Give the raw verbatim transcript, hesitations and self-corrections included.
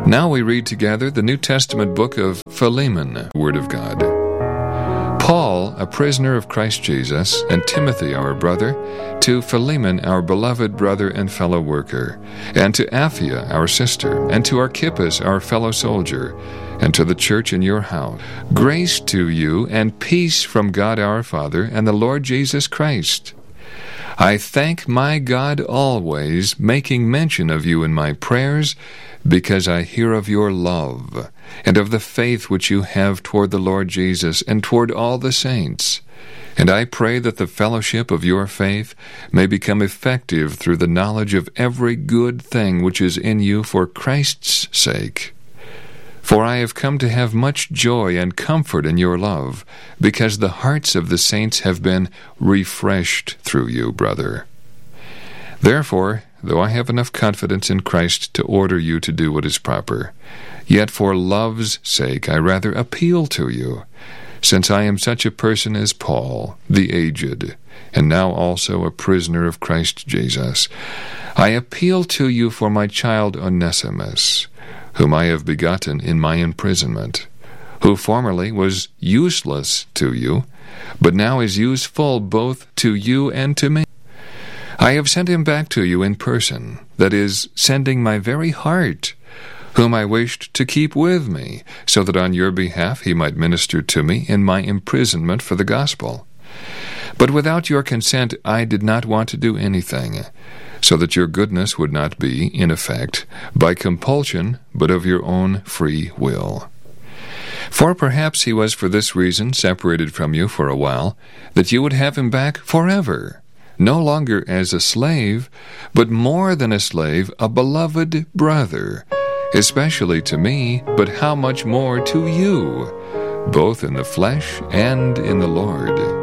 Now we read together the New Testament book of Philemon, Word of God. Paul, a prisoner of Christ Jesus, and Timothy, our brother, to Philemon, our beloved brother and fellow worker, and to Apphia, our sister, and to Archippus, our fellow soldier, and to the church in your house. Grace to you and peace from God our Father and the Lord Jesus Christ. I thank my God always, making mention of you in my prayers, because I hear of your love, and of the faith which you have toward the Lord Jesus, and toward all the saints. And I pray that the fellowship of your faith may become effective through the knowledge of every good thing which is in you for Christ's sake. For I have come to have much joy and comfort in your love, because the hearts of the saints have been refreshed through you, brother. Therefore, though I have enough confidence in Christ to order you to do what is proper, yet for love's sake I rather appeal to you, since I am such a person as Paul, the aged, and now also a prisoner of Christ Jesus. I appeal to you for my child Onesimus, whom I have begotten in my imprisonment, who formerly was useless to you, but now is useful both to you and to me. I have sent him back to you in person, that is, sending my very heart, whom I wished to keep with me, so that on your behalf he might minister to me in my imprisonment for the gospel. But without your consent I did not want to do anything, so that your goodness would not be, in effect, by compulsion, but of your own free will. For perhaps he was for this reason separated from you for a while, that you would have him back forever, no longer as a slave, but more than a slave, a beloved brother, especially to me, but how much more to you, both in the flesh and in the Lord.